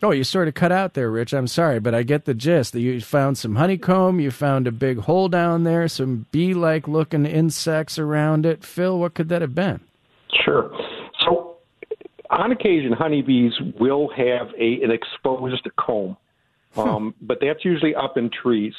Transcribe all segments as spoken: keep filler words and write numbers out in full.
Oh, you sort of cut out there, Rich. I'm sorry, but I get the gist. You found some honeycomb, you found a big hole down there, some bee-like looking insects around it. Phil, what could that have been? Sure. So on occasion, honeybees will have a, an exposed comb, um, but that's usually up in trees.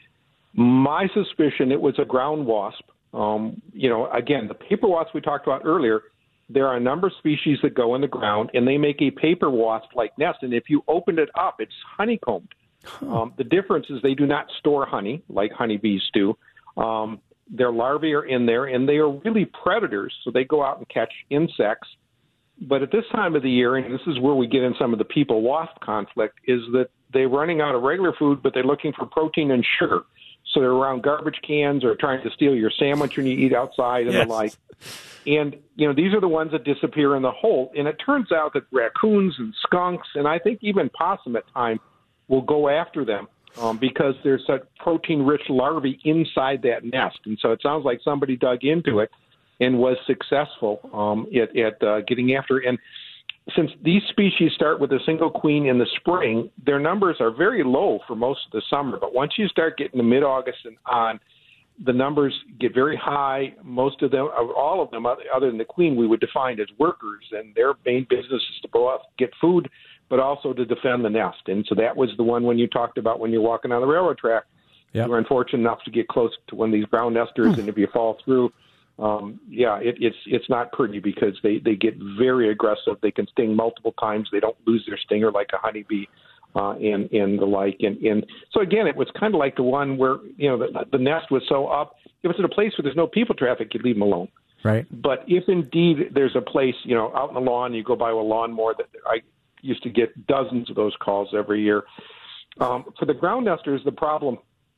My suspicion, it was a ground wasp. Um, you know, again, the paper wasp we talked about earlier, there are a number of species that go in the ground, and they make a paper wasp-like nest. And if you opened it up, it's honeycombed. Huh. Um, the difference is they do not store honey like honeybees do. Um, their larvae are in there, and they are really predators, so they go out and catch insects. But at this time of the year, and this is where we get in some of the people-wasp conflict, is that they're running out of regular food, but they're looking for protein and sugar. So they're around garbage cans or trying to steal your sandwich when you eat outside and yes. the like. And, you know, these are the ones that disappear in the hole. And it turns out that raccoons and skunks, and I think even possum at times, will go after them um, because there's such protein-rich larvae inside that nest. And so it sounds like somebody dug into it and was successful um, at, at uh, getting after it. And since these species start with a single queen in the spring, their numbers are very low for most of the summer. But once you start getting to mid-August and on, the numbers get very high. Most of them, all of them, other than the queen, we would define as workers, and their main business is to go out and get food, but also to defend the nest. And so that was the one when you talked about when you're walking on the railroad track. Yep. You were unfortunate enough to get close to one of these ground nesters, and if you fall through, um, yeah, it, it's it's not pretty because they, they get very aggressive. They can sting multiple times. They don't lose their stinger like a honeybee. Uh, and, and the like. And, and so, again, it was kind of like the one where, you know, the, the nest was so up. If it's in a place where there's no people traffic, you leave them alone. Right. But if indeed there's a place, you know, out in the lawn, you go by a lawnmower, that I used to get dozens of those calls every year. Um, for the ground nesters, the problem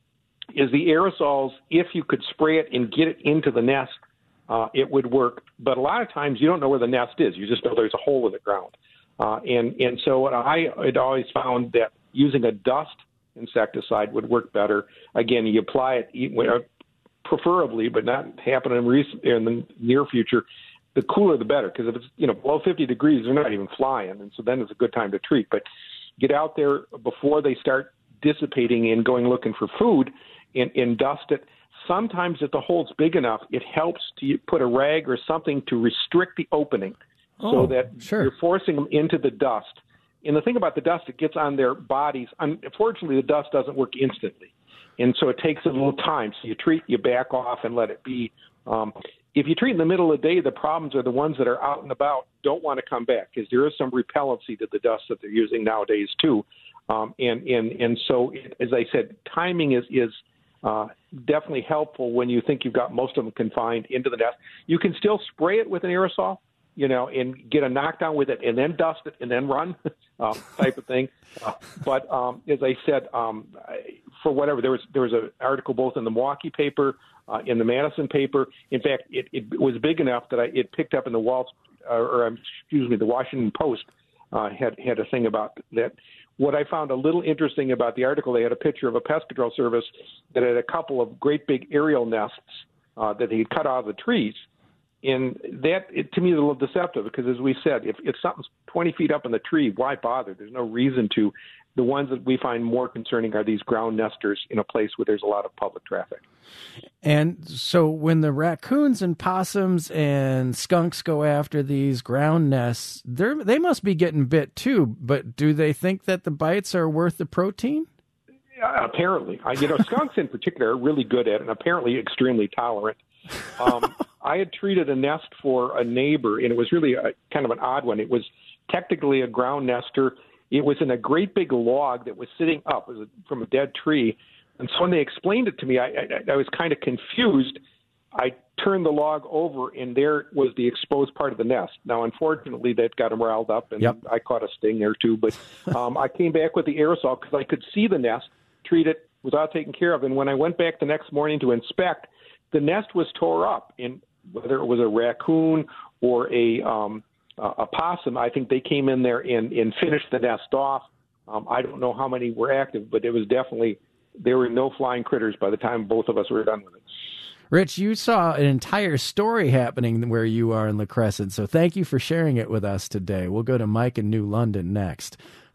is the aerosols. If you could spray it and get it into the nest, uh, it would work. But a lot of times you don't know where the nest is. You just know there's a hole in the ground. Uh, and, and so what I had always found that using a dust insecticide would work better. Again, you apply it preferably, but not happening in, recent, in the near future, the cooler the better, because if it's, you know, below fifty degrees, they're not even flying, and so then it's a good time to treat. But get out there before they start dissipating and going looking for food and, and dust it. Sometimes if the hole's big enough, it helps to put a rag or something to restrict the opening. Oh, so that sure. you're forcing them into the dust. And the thing about the dust, it gets on their bodies. Unfortunately, the dust doesn't work instantly. And so it takes a little time. So you treat, you back off and let it be. Um, if you treat in the middle of the day, the problems are the ones that are out and about, don't want to come back because there is some repellency to the dust that they're using nowadays too. Um, and, and, and so, it, as I said, timing is, is uh, definitely helpful when you think you've got most of them confined into the nest. You can still spray it with an aerosol, you know, and get a knockdown with it and then dust it and then run uh, type of thing. Uh, but um, as I said, um, for whatever, there was there was an article both in the Milwaukee paper, uh, in the Madison paper. In fact, it, it was big enough that I, it picked up in the Wall, uh, or um, excuse me, the Washington Post uh, had, had a thing about that. What I found a little interesting about the article, they had a picture of a pest control service that had a couple of great big aerial nests uh, that they had cut out of the trees. And that, it, to me, is a little deceptive because, as we said, if, if something's twenty feet up in the tree, why bother? There's no reason to. The ones that we find more concerning are these ground nesters in a place where there's a lot of public traffic. And so when the raccoons and possums and skunks go after these ground nests, they they must be getting bit too. But do they think that the bites are worth the protein? Yeah, apparently. I, you know, skunks in particular are really good at it and apparently extremely tolerant. Um, I had treated a nest for a neighbor, and it was really a, kind of an odd one. It was technically a ground nester. It was in a great big log that was sitting up. It was from a dead tree. And so when they explained it to me, I, I, I was kind of confused. I turned the log over, and there was the exposed part of the nest. Now, unfortunately, that got him riled up, and yep. I caught a sting there too. But um, I came back with the aerosol because I could see the nest, treat it without taking care of. And when I went back the next morning to inspect, the nest was tore up, and whether it was a raccoon or a um, a possum, I think they came in there and, and finished the nest off. Um, I don't know how many were active, but it was definitely, there were no flying critters by the time both of us were done with it. Rich, you saw an entire story happening where you are in La Crescent, so thank you for sharing it with us today. We'll go to Mike in New London next.